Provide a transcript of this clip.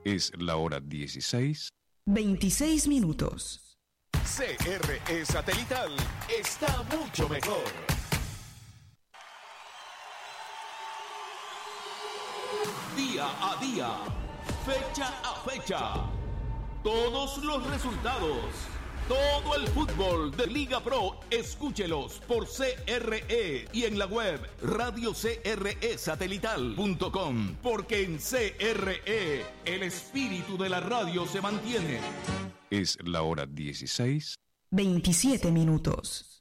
Es la hora 16. 26 minutos. CRE Satelital está mucho mejor. Día a día, fecha a fecha, todos los resultados, todo el fútbol de Liga Pro, escúchelos por CRE y en la web radiocresatelital.com, porque en CRE el espíritu de la radio se mantiene. Es la hora 16. 27 minutos.